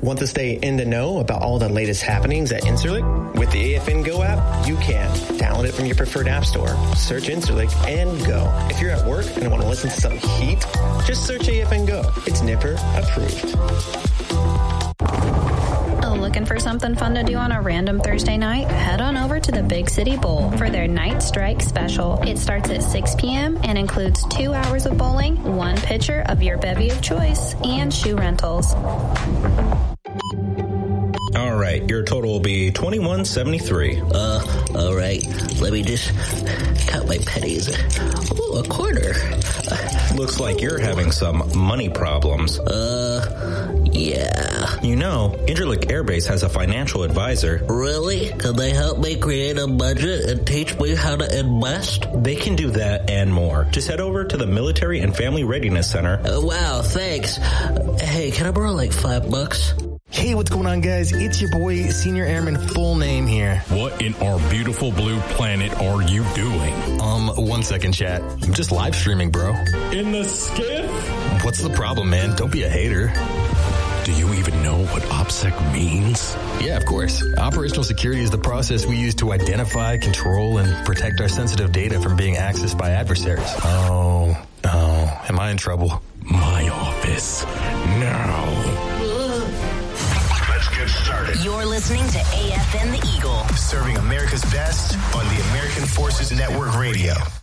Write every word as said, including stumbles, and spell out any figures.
Want to stay in the know about all the latest happenings at Incirlik? With the A F N Go app, you can. Download it from your preferred app store, search Incirlik, and go. If you're at work and want to listen to some heat, just search A F N Go. It's Nipper approved. Looking for something fun to do on a random Thursday night? Head on over to the Big City Bowl for their Night Strike special. It starts at six p.m. and includes two hours of bowling, one pitcher of your bevy of choice, and shoe rentals. All right, your total will be twenty-one seventy-three. Uh, all right. Let me just count my pennies. Ooh, a quarter. Looks like you're having some money problems. Uh, yeah. You know, Incirlik Air Base has a financial advisor. Really? Can they help me create a budget and teach me how to invest? They can do that and more. Just head over to the Military and Family Readiness Center. Uh, wow, thanks. Uh, hey, can I borrow like five bucks? Hey, what's going on, guys? It's your boy, Senior Airman Full Name here. What in our beautiful blue planet are you doing? Um, one second, chat. I'm just live streaming, bro. In the skiff? What's the problem, man? Don't be a hater. Do you even know what OPSEC means? Yeah, of course. Operational security is the process we use to identify, control, and protect our sensitive data from being accessed by adversaries. Oh, no. Am I in trouble? My office. Now. Get started. You're listening to A F N The Eagle, serving America's best on the American Forces Network Radio.